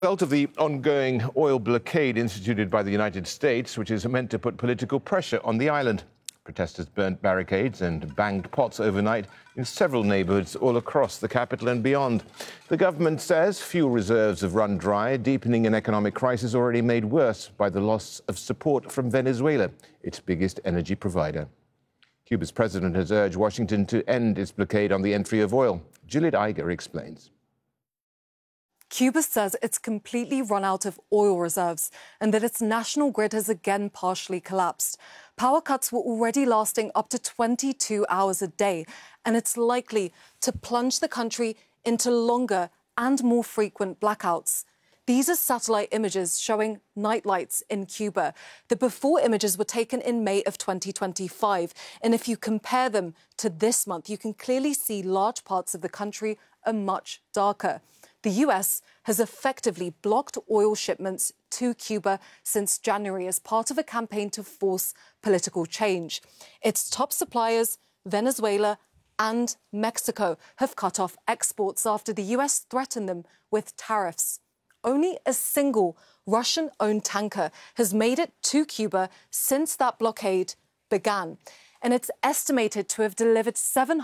Result of the ongoing oil blockade instituted by the United States, which is meant to put political pressure on the island. Protesters burnt barricades and banged pots overnight in several neighborhoods all across the capital and beyond. The government says fuel reserves have run dry, deepening an economic crisis already made worse by the loss of support from Venezuela, its biggest energy provider. Cuba's president has urged Washington to end its blockade on the entry of oil. Juliet Eiger explains. Cuba says it's completely run out of oil reserves and that its national grid has again partially collapsed. Power cuts were already lasting up to 22 hours a day, and it's likely to plunge the country into longer and more frequent blackouts. These are satellite images showing nightlights in Cuba. The before images were taken in May of 2025, and if you compare them to this month, you can clearly see large parts of the country are much darker. The US has effectively blocked oil shipments to Cuba since January as part of a campaign to force political change. Its top suppliers, Venezuela and Mexico, have cut off exports after the US threatened them with tariffs. Only a single Russian-owned tanker has made it to Cuba since that blockade began. And it's estimated to have delivered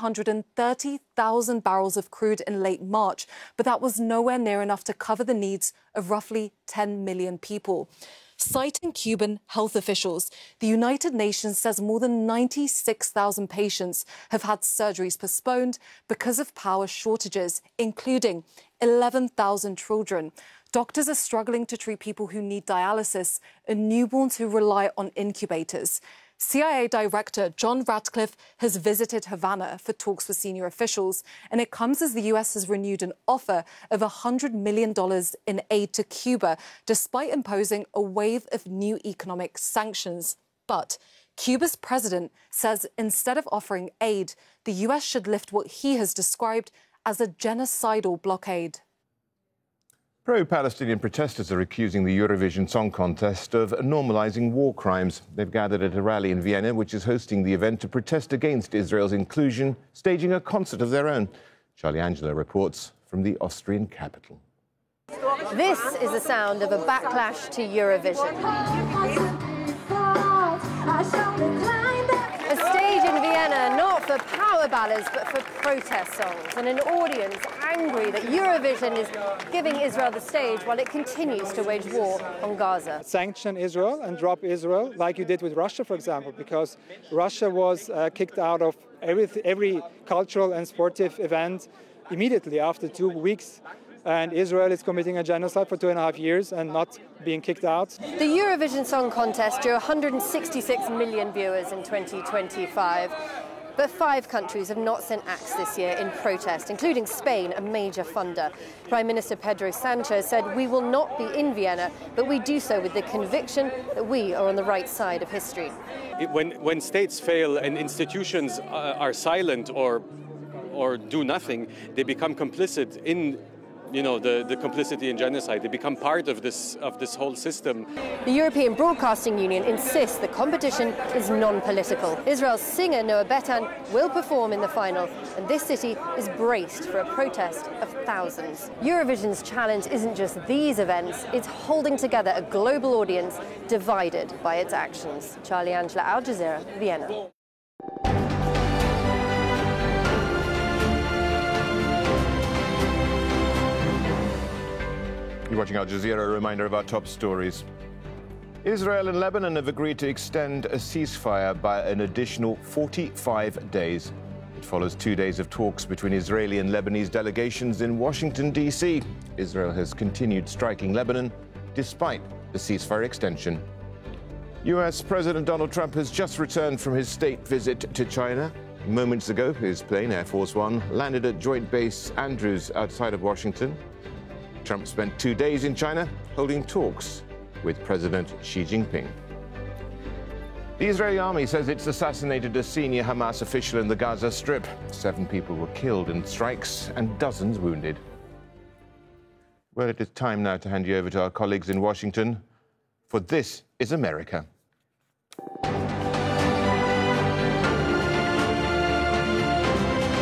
730,000 barrels of crude in late March, but that was nowhere near enough to cover the needs of roughly 10 million people. Citing Cuban health officials, the United Nations says more than 96,000 patients have had surgeries postponed because of power shortages, including 11,000 children. Doctors are struggling to treat people who need dialysis and newborns who rely on incubators. CIA Director John Ratcliffe has visited Havana for talks with senior officials, and it comes as the US has renewed an offer of $100 million in aid to Cuba, despite imposing a wave of new economic sanctions. But Cuba's president says instead of offering aid, the US should lift what he has described as a genocidal blockade. Pro-Palestinian protesters are accusing the Eurovision Song Contest of normalizing war crimes. They've gathered at a rally in Vienna, which is hosting the event to protest against Israel's inclusion, staging a concert of their own. Charlie Angelo reports from the Austrian capital. This is the sound of a backlash to Eurovision. A stage in Vienna, not for power ballads, but for protest songs, and an audience angry that Eurovision is giving Israel the stage while it continues to wage war on Gaza. Sanction Israel and drop Israel, like you did with Russia, for example, because Russia was kicked out of every cultural and sportive event immediately after 2 weeks. And Israel is committing a genocide for 2.5 years and not being kicked out. The Eurovision Song Contest drew 166 million viewers in 2025. But 5 countries have not sent acts this year in protest, including Spain, a major funder. Prime Minister Pedro Sanchez said, "We will not be in Vienna, but we do so with the conviction that we are on the right side of history." When states fail and institutions are silent or do nothing, they become complicit in the complicity in genocide. They become part of this whole system. The European Broadcasting Union insists the competition is non-political. Israel's singer Noah Betan will perform in the final, and this city is braced for a protest of thousands. Eurovision's challenge isn't just these events, it's holding together a global audience divided by its actions. Charlie Angelo, Al Jazeera, Vienna. You're watching Al Jazeera. A reminder of our top stories. Israel and Lebanon have agreed to extend a ceasefire by an additional 45 days. It follows 2 days of talks between Israeli and Lebanese delegations in Washington, D.C. Israel has continued striking Lebanon despite the ceasefire extension. U.S. President Donald Trump has just returned from his state visit to China. Moments ago, his plane, Air Force One, landed at Joint Base Andrews outside of Washington. Trump spent 2 days in China holding talks with President Xi Jinping. The Israeli army says it's assassinated a senior Hamas official in the Gaza Strip. 7 people were killed in strikes and dozens wounded. Well, it is time now to hand you over to our colleagues in Washington, for This is America.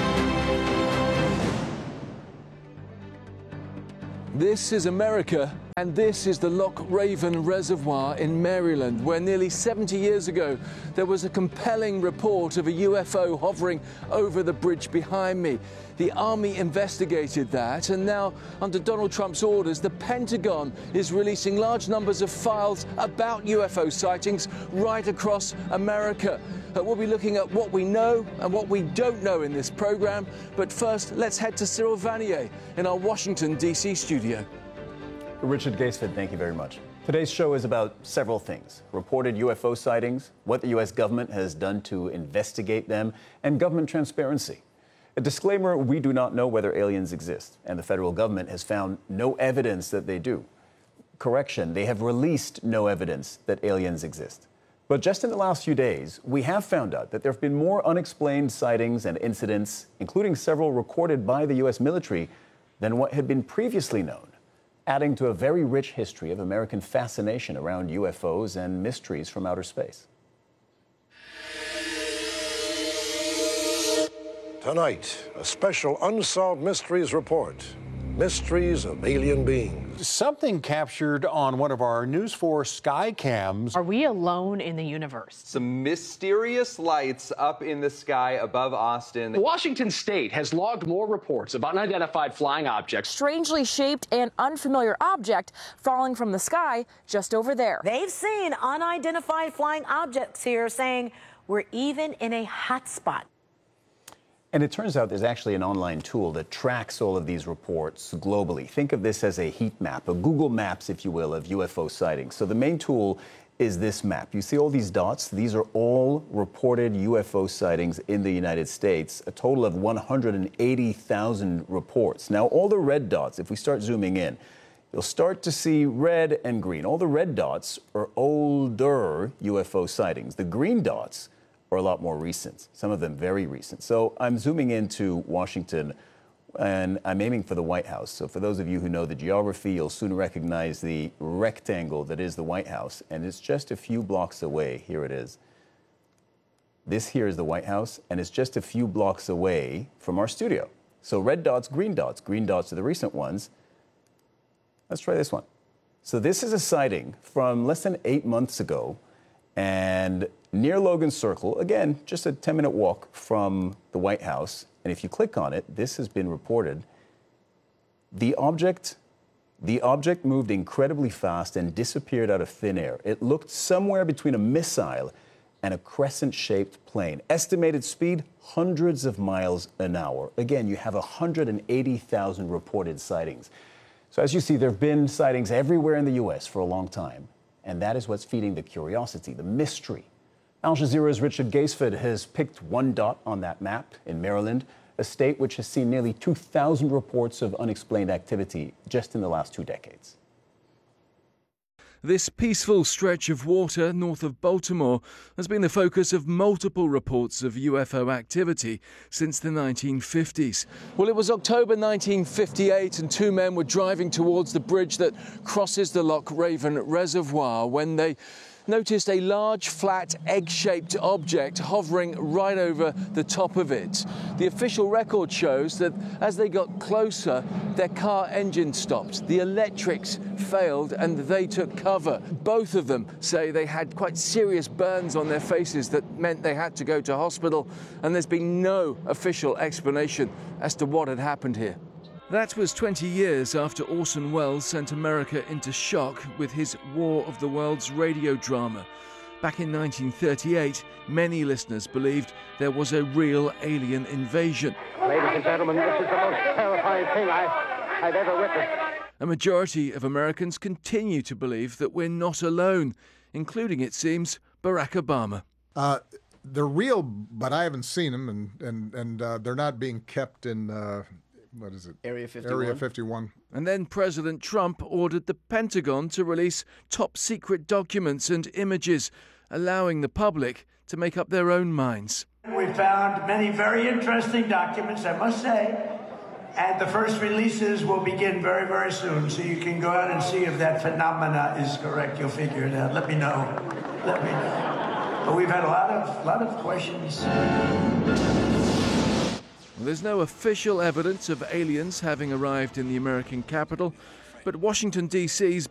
This is America. And this is the Loch Raven Reservoir in Maryland, where nearly 70 years ago there was a compelling report of a UFO hovering over the bridge behind me. The Army investigated that, and now, under Donald Trump's orders, the Pentagon is releasing large numbers of files about UFO sightings right across America. We'll be looking at what we know and what we don't know in this program. But first, let's head to Cyril Vanier in our Washington, D.C. studio. Richard Gaisford, thank you very much. Today's show is about several things: reported UFO sightings, what the U.S. government has done to investigate them, and government transparency. A disclaimer: we do not know whether aliens exist, and the federal government has found no evidence that they do. Correction, they have released no evidence that aliens exist. But just in the last few days, we have found out that there have been more unexplained sightings and incidents, including several recorded by the U.S. military, than what had been previously known, adding to a very rich history of American fascination around UFOs and mysteries from outer space. Tonight, a special Unsolved Mysteries report. Mysteries of alien beings. Something captured on one of our News 4 sky cams. Are we alone in the universe? Some mysterious lights up in the sky above Austin. Washington State has logged more reports of unidentified flying objects. Strangely shaped and unfamiliar object falling from the sky just over there. They've seen unidentified flying objects here, saying we're even in a hot spot. And it turns out there's actually an online tool that tracks all of these reports globally. Think of this as a heat map, a Google Maps, if you will, of UFO sightings. So the main tool is this map. You see all these dots? These are all reported UFO sightings in the United States, a total of 180,000 reports. Now, all the red dots, if we start zooming in, you'll start to see red and green. All the red dots are older UFO sightings. The green dots are a lot more recent, some of them very recent. So I'm zooming into Washington, and I'm aiming for the White House. So for those of you who know the geography, you'll soon recognize the rectangle that is the White House, and it's just a few blocks away. Here it is. This here is the White House, and it's just a few blocks away from our studio. So red dots, green dots. Green dots are the recent ones. Let's try this one. So this is a sighting from less than 8 months ago, and near Logan Circle, again, just a 10-minute walk from the White House. And if you click on it, this has been reported. The object moved incredibly fast and disappeared out of thin air. It looked somewhere between a missile and a crescent-shaped plane. Estimated speed, hundreds of miles an hour. Again, you have 180,000 reported sightings. So as you see, there have been sightings everywhere in the U.S. for a long time. And that is what's feeding the curiosity, the mystery. Al Jazeera's Richard Gaisford has picked one dot on that map in Maryland, a state which has seen nearly 2,000 reports of unexplained activity just in the last 2 decades. This peaceful stretch of water north of Baltimore has been the focus of multiple reports of UFO activity since the 1950s. Well, it was October 1958 and 2 men were driving towards the bridge that crosses the Loch Raven Reservoir when they noticed a large, flat, egg-shaped object hovering right over the top of it. The official record shows that as they got closer, their car engine stopped. The electrics failed and they took cover. Both of them say they had quite serious burns on their faces that meant they had to go to hospital, and there's been no official explanation as to what had happened here. That was 20 years after Orson Welles sent America into shock with his War of the Worlds radio drama. Back in 1938, many listeners believed there was a real alien invasion. Ladies and gentlemen, this is the most terrifying thing I've ever witnessed. A majority of Americans continue to believe that we're not alone, including, it seems, Barack Obama. They're real, but I haven't seen them, and they're not being kept in... what is it? Area 51. Area 51. And then President Trump ordered the Pentagon to release top-secret documents and images, allowing the public to make up their own minds. We found many very interesting documents, I must say, and the first releases will begin very, very soon, so you can go out and see if that phenomena is correct. You'll figure it out. Let me know. Let me know. But we've had a lot of questions. There's no official evidence of aliens having arrived in the American capital, but Washington, D.C.'s